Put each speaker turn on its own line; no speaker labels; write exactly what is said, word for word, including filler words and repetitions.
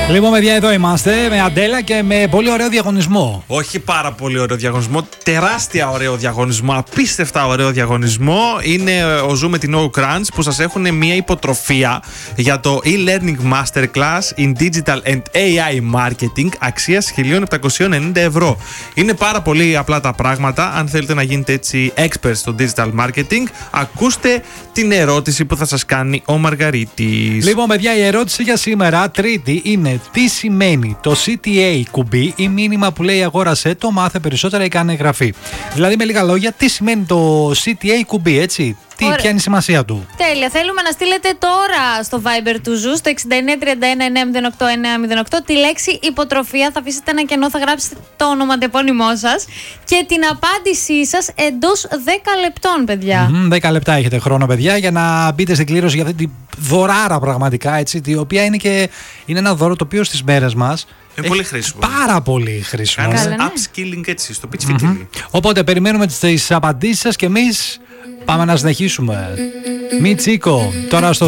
Λοιπόν, παιδιά, εδώ είμαστε με Αντέλα και με πολύ ωραίο διαγωνισμό.
Όχι πάρα πολύ ωραίο διαγωνισμό, τεράστια ωραίο διαγωνισμό, απίστευτα ωραίο διαγωνισμό. Είναι ο Ζου με την No Crunch που σας έχουν μια υποτροφία για το e-learning masterclass in digital and έι άι marketing αξίας χίλια επτακόσια ενενήντα ευρώ. Είναι πάρα πολύ απλά τα πράγματα. Αν θέλετε να γίνετε έτσι experts στο digital marketing, ακούστε την ερώτηση που θα σας κάνει ο Μαργαρίτης.
Λοιπόν, παιδιά, η ερώτηση για σήμερα, Τρίτη, είναι τι σημαίνει το σι τι έι κουμπί ή μήνυμα που λέει αγόρασε το, μάθε περισσότερα ή κάνε εγγραφή. Δηλαδή, με λίγα λόγια, τι σημαίνει το σι τι έι κουμπί, έτσι. Τι, ποια είναι η σημασία του.
Τέλεια. Θέλουμε να στείλετε τώρα στο Viber του Ζου, στο εξήντα εννέα τριάντα ένα εννέα μηδέν οκτώ εννέα μηδέν οκτώ, τη λέξη υποτροφία. Θα αφήσετε ένα κενό, θα γράψετε το όνομα, τεπώνυμό σας και την απάντησή σας εντός δέκα λεπτών, παιδιά.
Mm, δέκα λεπτά έχετε χρόνο, παιδιά, για να μπείτε στην κλήρωση για αυτή τη δωράρα πραγματικά, έτσι, η οποία είναι και είναι ένα δώρο το οποίο στις μέρες μας
είναι πολύ χρήσιμο.
Πάρα πολύ χρήσιμο.
Κάνεις
ναι.
upskilling έτσι, στο pitch fitting.
Mm-hmm. Οπότε περιμένουμε τις απαντήσεις σας και εμείς πάμε να συνεχίσουμε. Μη Τσίκο, τώρα στο